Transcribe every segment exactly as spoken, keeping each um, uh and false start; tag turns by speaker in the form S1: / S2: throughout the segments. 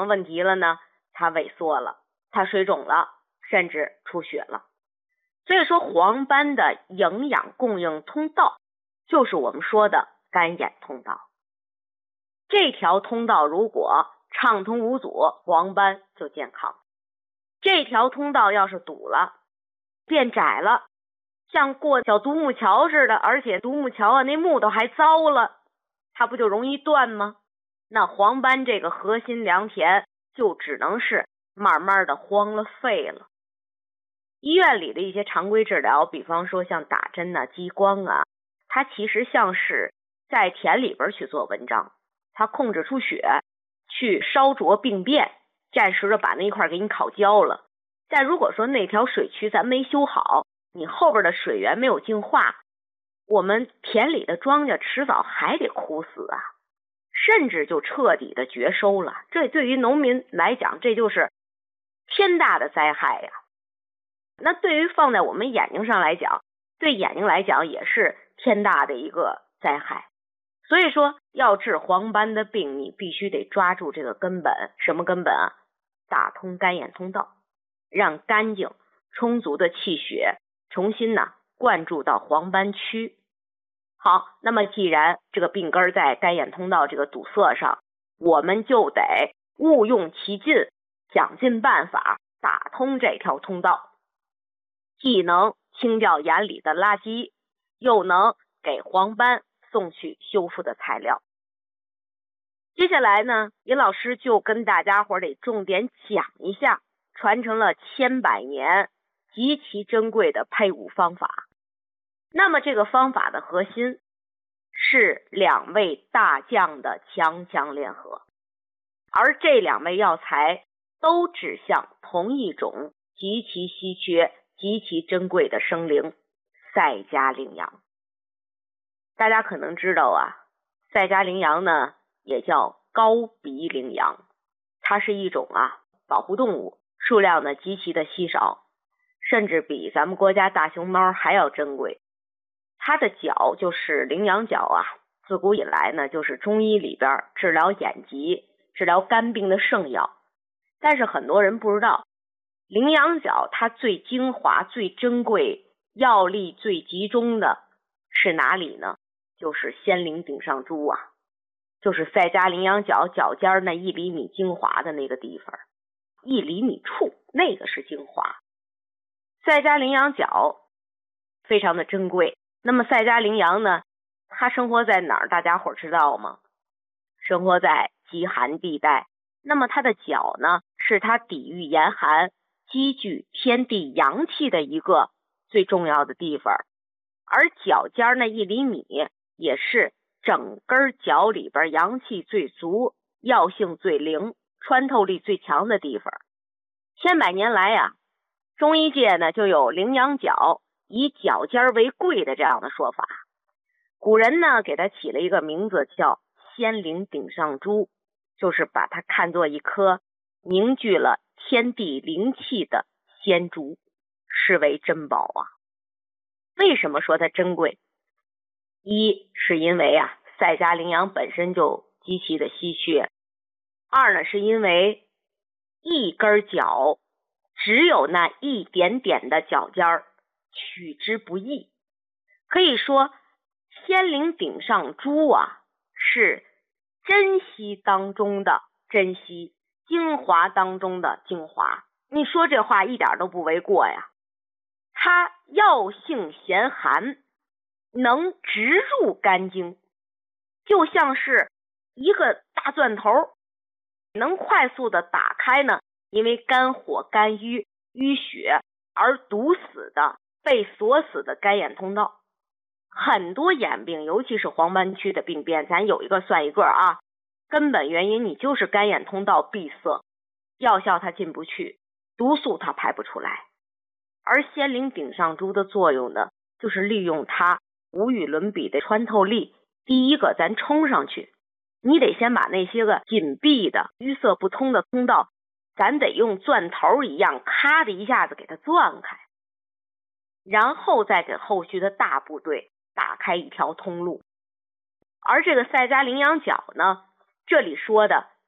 S1: 么问题了呢？它萎缩了，它水肿了，甚至出血了。所以说黄斑的营养供应通道就是我们说的肝眼通道。这条通道如果畅通无阻，黄斑就健康。这条通道要是堵了，变窄了，像过小独木桥似的，而且独木桥啊那木头还糟了，它不就容易断吗？那黄斑这个核心良田就只能是慢慢的荒了废了。医院里的一些常规治疗，比方说像打针啊、激光啊，它其实像是在田里边去做文章，它控制出血，去烧灼病变，暂时的把那一块给你烤焦了。但如果说那条水渠咱没修好，你后边的水源没有净化，我们田里的庄稼迟早还得枯死啊，甚至就彻底的绝收了。这对于农民来讲，这就是天大的灾害呀。那对于放在我们眼睛上来讲，对眼睛来讲也是天大的一个灾害。所以说要治黄斑的病，你必须得抓住这个根本。什么根本啊？打通肝眼通道，让干净充足的气血重新呢灌注到黄斑区。好，那么既然这个病根在肝眼通道这个堵塞上，我们就得物用其尽，想尽办法打通这条通道，既能清掉眼里的垃圾，又能给黄斑送去修复的材料。接下来呢，尹老师就跟大家伙得重点讲一下传承了千百年极其珍贵的配伍方法。那么这个方法的核心是两味大将的强强联合，而这两味药材都指向同一种极其稀缺极其珍贵的生灵赛迦羚羊。大家可能知道啊，赛迦羚羊呢也叫高鼻羚羊，它是一种啊保护动物，数量呢极其的稀少，甚至比咱们国家大熊猫还要珍贵。它的角就是羚羊角啊，自古以来呢就是中医里边治疗眼疾、治疗肝病的圣药。但是很多人不知道，羚羊角它最精华、最珍贵、药力最集中的是哪里呢？就是仙灵顶上珠啊，就是赛迦羚羊角角尖那一厘米精华的那个地方，一厘米处那个是精华。赛迦羚羊角非常的珍贵。那么赛迦羚羊呢，它生活在哪儿？大家伙知道吗？生活在极寒地带。那么它的角呢，是它抵御严寒、积聚天地阳气的一个最重要的地方。而角尖那一厘米也是整根角里边阳气最足、药性最灵、穿透力最强的地方。千百年来呀、啊，中医界呢就有羚羊角以角尖为贵的这样的说法。古人呢给它起了一个名字叫仙灵顶上珠，就是把它看作一颗凝聚了天地灵气的仙珠，视为珍宝啊。为什么说它珍贵？一是因为啊赛迦羚羊本身就极其的稀缺，二呢是因为一根角只有那一点点的角尖儿，取之不易。可以说仙灵顶上珠啊是珍稀当中的珍稀，精华当中的精华。你说这话一点都不为过呀。它药性咸寒，能直入肝经，就像是一个大钻头，能快速的打开呢因为肝火、肝郁、淤血而堵死的、被锁死的肝眼通道。很多眼病，尤其是黄斑区的病变，咱有一个算一个啊，根本原因你就是肝眼通道闭塞，药效它进不去，毒素它排不出来。而仙灵顶上珠的作用呢，就是利用它无与伦比的穿透力。第一个咱冲上去，你得先把那些个紧闭的淤塞不通的通道，咱得用钻头一样咔的一下子给它钻开，然后再给后续的大部队打开一条通路。而这个赛迦羚羊角呢，这里说的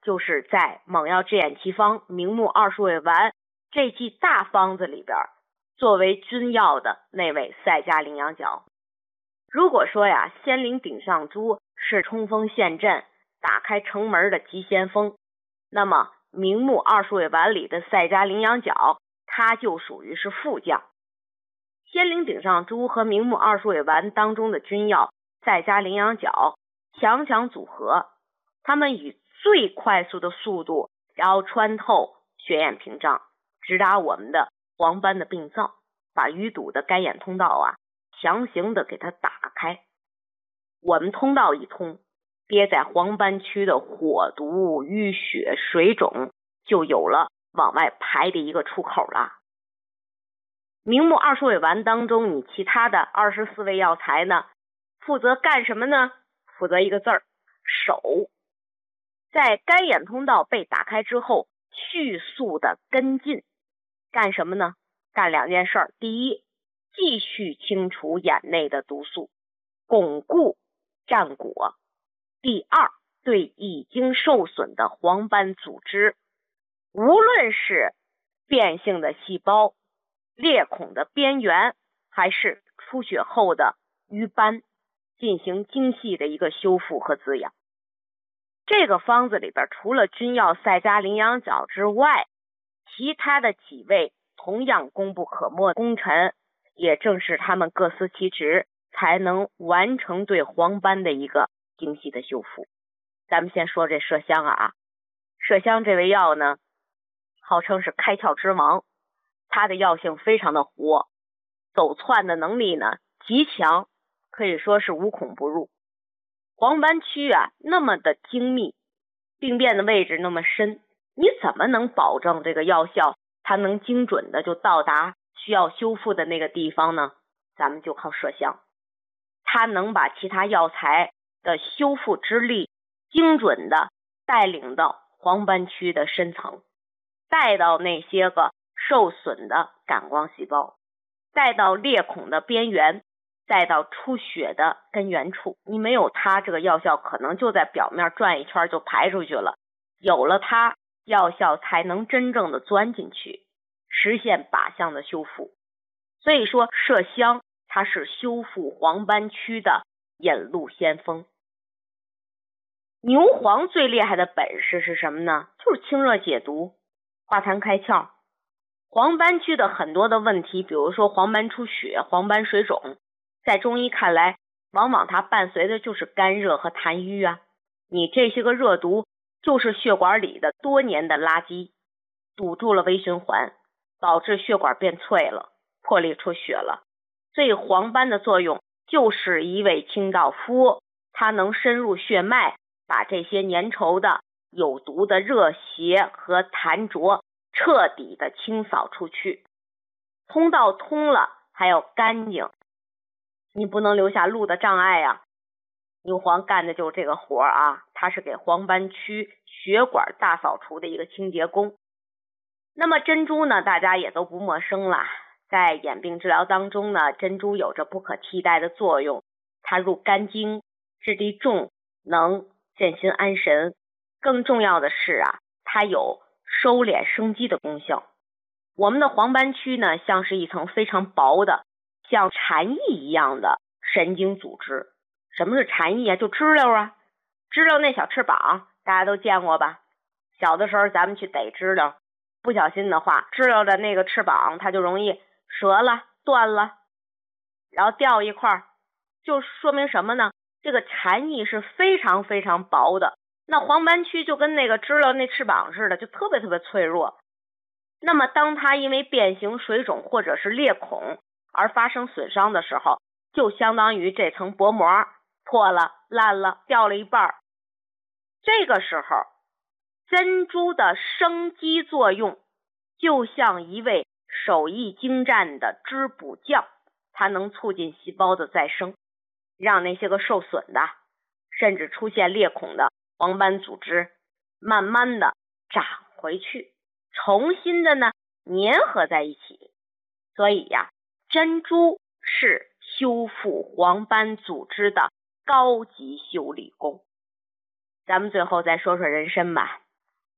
S1: 就是在猛药制眼奇方明目二数味丸这剂大方子里边作为君药的那味赛加羚羊角。如果说呀，仙灵顶上珠是冲锋陷阵、打开城门的急先锋，那么明目二数味丸里的赛加羚羊角，它就属于是副将。仙灵顶上珠和明目二数味丸当中的君药赛加羚羊角强强组合，它们以最快速的速度，然后穿透血眼屏障，直达我们的黄斑的病灶，把淤堵的干眼通道啊强行的给它打开。我们通道一通，憋在黄斑区的火毒、淤血、水肿就有了往外排的一个出口了。明目二数味丸当中，你其他的二十四味药材呢，负责干什么呢？负责一个字儿，守。在干眼通道被打开之后，迅速的跟进，干什么呢？干两件事儿。第一，继续清除眼内的毒素，巩固战果。第二，对已经受损的黄斑组织，无论是变性的细胞、裂孔的边缘，还是出血后的瘀斑，进行精细的一个修复和滋养。这个方子里边除了君药赛加羚羊角之外，其他的几位同样功不可没的功臣，也正是他们各司其职，才能完成对黄斑的一个精细的修复。咱们先说这麝香啊，麝香这味药呢，号称是开窍之王，它的药性非常的活，走窜的能力呢极强，可以说是无孔不入。黄斑区啊那么的精密，病变的位置那么深，你怎么能保证这个药效它能精准的就到达需要修复的那个地方呢？咱们就靠麝香，它能把其他药材的修复之力精准的带领到黄斑区的深层，带到那些个受损的感光细胞，带到裂孔的边缘，再到出血的根源处。你没有它，这个药效可能就在表面转一圈就排出去了，有了它，药效才能真正的钻进去，实现靶向的修复。所以说麝香它是修复黄斑区的引路先锋。牛黄最厉害的本事是什么呢？就是清热解毒、化痰开窍。黄斑区的很多的问题，比如说黄斑出血、黄斑水肿，在中医看来，往往它伴随的就是肝热和痰瘀啊。你这些个热毒就是血管里的多年的垃圾，堵住了微循环，导致血管变脆了，破裂出血了。所以黄斑的作用就是一味清道夫，它能深入血脉，把这些粘稠的有毒的热邪和痰浊彻底的清扫出去。通道通了还要干净，你不能留下路的障碍啊。牛黄干的就是这个活啊，它是给黄斑区血管大扫除的一个清洁工。那么珍珠呢，大家也都不陌生了，在眼病治疗当中呢，珍珠有着不可替代的作用，它入肝经，质地重，能健心安神。更重要的是啊，它有收敛生肌的功效。我们的黄斑区呢，像是一层非常薄的像蝉翼一样的神经组织。什么是蝉翼啊？就知了啊，知了那小翅膀大家都见过吧？小的时候咱们去逮知了，不小心的话，知了的那个翅膀它就容易折了、断了，然后掉一块，就说明什么呢？这个蝉翼是非常非常薄的。那黄斑区就跟那个知了那翅膀似的，就特别特别脆弱。那么当它因为变形、水肿或者是裂孔而发生损伤的时候，就相当于这层薄膜破了、烂了、掉了一半。这个时候珍珠的生机作用就像一位手艺精湛的织补匠，它能促进细胞的再生，让那些个受损的甚至出现裂孔的黄斑组织慢慢的长回去，重新的呢粘合在一起。所以呀，珍珠是修复黄斑组织的高级修理工。咱们最后再说说人参吧。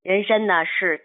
S1: 人参呢是